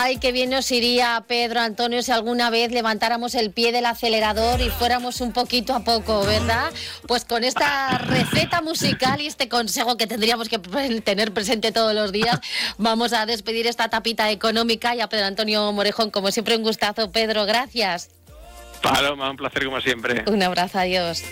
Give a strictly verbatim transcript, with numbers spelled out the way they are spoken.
Ay, qué bien nos iría, Pedro, Antonio, si alguna vez levantáramos el pie del acelerador y fuéramos un poquito a poco, ¿verdad? Pues con esta receta musical y este consejo que tendríamos que tener presente todos los días, vamos a despedir esta tapita económica. Y a Pedro Antonio Morejón, como siempre, un gustazo. Pedro, gracias. Paloma, un placer como siempre. Un abrazo, adiós.